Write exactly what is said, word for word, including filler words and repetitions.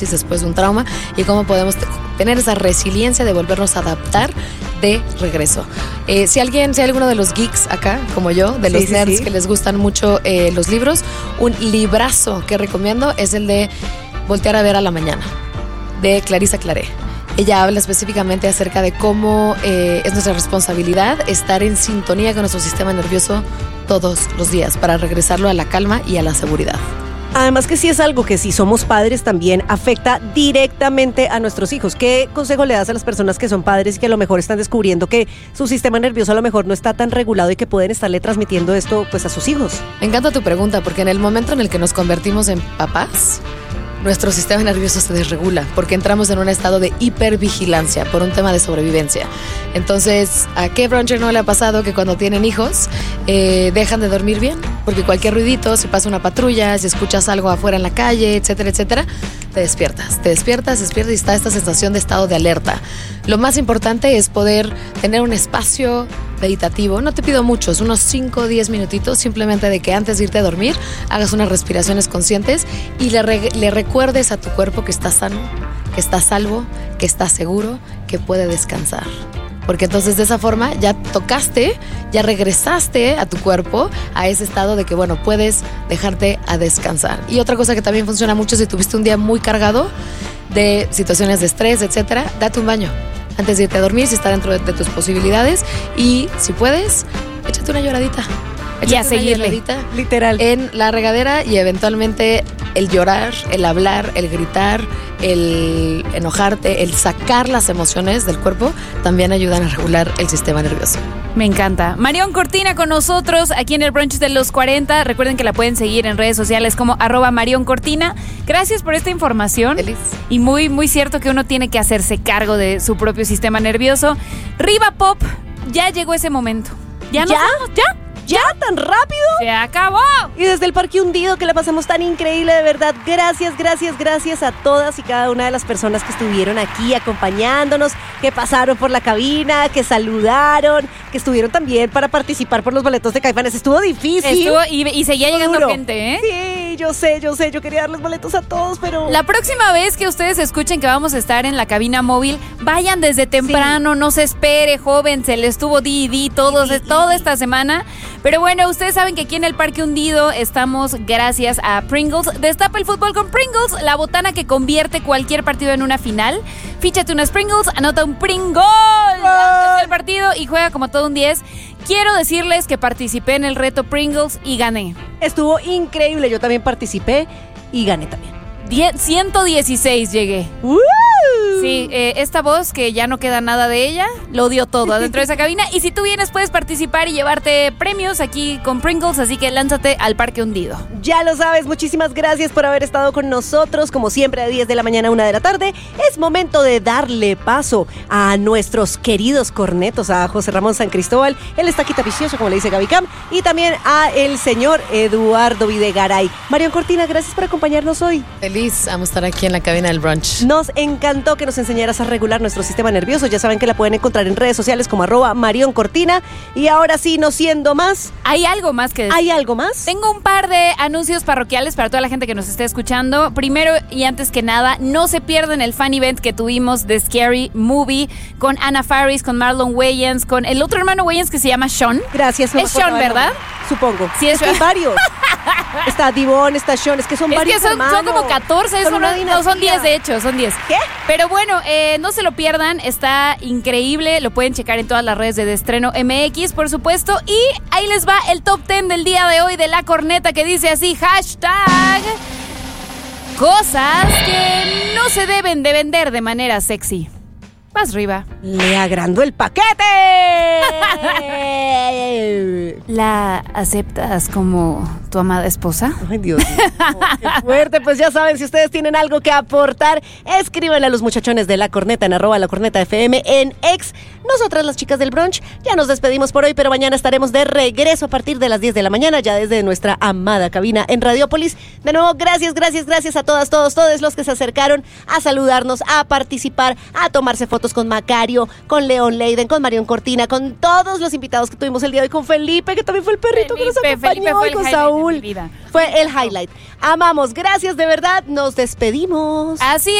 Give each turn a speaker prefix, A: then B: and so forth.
A: después de un trauma y cómo podemos t- tener esa resiliencia de volvernos a adaptar de regreso. Eh, si alguien, si hay alguno de los geeks acá, como yo, de los
B: sí, sí,
A: nerds
B: sí.
A: que les gustan mucho eh, los libros, un librazo que recomiendo es el de Voltear a ver a la mañana, de Clarissa Claré. Ella habla específicamente acerca de cómo eh, es nuestra responsabilidad estar en sintonía con nuestro sistema nervioso todos los días para regresarlo a la calma y a la seguridad.
B: Además que sí es algo que si somos padres también afecta directamente a nuestros hijos. ¿Qué consejo le das a las personas que son padres y que a lo mejor están descubriendo que su sistema nervioso a lo mejor no está tan regulado y que pueden estarle transmitiendo esto pues a sus hijos?
A: Me encanta tu pregunta porque en el momento en el que nos convertimos en papás, nuestro sistema nervioso se desregula porque entramos en un estado de hipervigilancia por un tema de sobrevivencia. Entonces, ¿a qué bruncher no le ha pasado que cuando tienen hijos eh, dejan de dormir bien? Porque cualquier ruidito, si pasa una patrulla, si escuchas algo afuera en la calle, etcétera, etcétera, te despiertas, te despiertas, despiertas y está esta sensación de estado de alerta. Lo más importante es poder tener un espacio meditativo. No te pido muchos, unos cinco o diez minutitos, simplemente de que antes de irte a dormir hagas unas respiraciones conscientes y le, re- le recuerdes a tu cuerpo que está sano, que está salvo, que está seguro, que puede descansar. Porque entonces de esa forma ya tocaste, ya regresaste a tu cuerpo a ese estado de que, bueno, puedes dejarte a descansar. Y otra cosa que también funciona mucho si tuviste un día muy cargado de situaciones de estrés, etcétera, date un baño antes de irte a dormir si está dentro de, de tus posibilidades y si puedes, échate una lloradita.
C: Y a
A: Échate una
C: seguirle.
A: lloradita
B: Literal.
A: en la regadera y eventualmente el llorar, el hablar, el gritar, el enojarte, el sacar las emociones del cuerpo también ayudan a regular el sistema nervioso.
C: Me encanta. Marion Cortina con nosotros aquí en el brunch de los cuarenta. Recuerden que la pueden seguir en redes sociales como arroba Marion Cortina. Gracias por esta información.
A: Feliz.
C: Y muy, muy cierto que uno tiene que hacerse cargo de su propio sistema nervioso. Riva Pop, ya llegó ese momento. ¿Ya nos
B: ¿Ya?
C: vamos? ¿Ya?
B: ¿Ya tan rápido?
C: ¡Se acabó!
B: Y desde el Parque Hundido, que la pasamos tan increíble, de verdad. Gracias, gracias, gracias a todas y cada una de las personas que estuvieron aquí acompañándonos, que pasaron por la cabina, que saludaron, que estuvieron también para participar por los boletos de Caifanes. Estuvo difícil.
C: Estuvo y, y seguía
B: Estuvo
C: llegando
B: duro.
C: gente, ¿eh?
B: Sí, yo sé, yo sé. Yo quería darles boletos a todos, pero...
C: La próxima vez que ustedes escuchen que vamos a estar en la cabina móvil, vayan desde temprano, no se espere, joven, se le estuvo di y di todos,
B: Di, di,
C: toda
B: di.
C: esta semana. Pero bueno, ustedes saben que aquí en el Parque Hundido estamos gracias a Pringles. Destapa el fútbol con Pringles, la botana que convierte cualquier partido en una final. Fíchate unas Pringles, anota un Pringol antes del partido y juega como todo un diez. Quiero decirles que participé en el reto Pringles y gané.
B: Estuvo increíble. Yo también participé y gané también.
C: Die- ciento dieciséis llegué.
B: ¡Uh!
C: Sí, eh, esta voz que ya no queda nada de ella, lo dio todo adentro de esa cabina. Y si tú vienes, puedes participar y llevarte premios aquí con Pringles, así que lánzate al Parque Hundido.
B: Ya lo sabes, muchísimas gracias por haber estado con nosotros. Como siempre, de diez de la mañana a una de la tarde, es momento de darle paso a nuestros queridos cornetos, a José Ramón San Cristóbal, el estaquita vicioso, como le dice Gaby Cam, y también a el señor Eduardo Videgaray. Marion Cortina, gracias por acompañarnos hoy.
A: Feliz, vamos a estar aquí en la cabina del brunch.
B: Nos encantó que nos enseñaras a regular nuestro sistema nervioso. Ya saben que la pueden encontrar en redes sociales como arroba Marion Cortina. Y ahora sí, no siendo más,
C: Hay algo más que decir.
B: ¿hay algo más?
C: Tengo un par de anuncios parroquiales para toda la gente que nos esté escuchando. Primero y antes que nada, no se pierdan el fan event que tuvimos de Scary Movie con Anna Faris, con Marlon Wayans, con el otro hermano Wayans que se llama Sean.
B: Gracias. no
C: Es
B: me acordaba
C: Sean,
B: el nombre.
C: ¿verdad?
B: Supongo.
C: Sí, es
B: que hay
C: Sean.
B: varios. Está Divon, está Sean, es que son
C: Es
B: varios
C: que son, son
B: hermanos.
C: como catorce,
B: Son
C: son,
B: una
C: no,
B: dinastía.
C: son diez de hecho, son diez.
B: ¿Qué?
C: Pero bueno, eh, no se lo pierdan, está increíble, lo pueden checar en todas las redes de Destreno M X, por supuesto. Y ahí les va el top diez del día de hoy de La Corneta, que dice así, hashtag cosas que no se deben de vender de manera sexy. Vas arriba.
B: Le agrandó el paquete.
C: ¿La aceptas como tu amada esposa?
B: Ay, Dios mío, qué fuerte. Pues ya saben, si ustedes tienen algo que aportar, escríbanle a los muchachones de La Corneta en arroba La Corneta F M en X. Nosotras, las chicas del brunch, ya nos despedimos por hoy, pero mañana estaremos de regreso a partir de las diez de la mañana, ya desde nuestra amada cabina en Radiópolis. De nuevo, gracias, gracias, gracias a todas, todos, todos los que se acercaron a saludarnos, a participar, a tomarse fotos fotos con Macario, con León Leiden, con Marion Cortina, con todos los invitados que tuvimos el día de hoy, con Felipe, que también fue el perrito
C: Felipe,
B: que nos acompañó,
C: fue
B: y
C: el
B: con
C: highlight
B: Saúl.
C: de mi vida.
B: Fue el highlight. Amamos, gracias de verdad, nos despedimos.
C: Así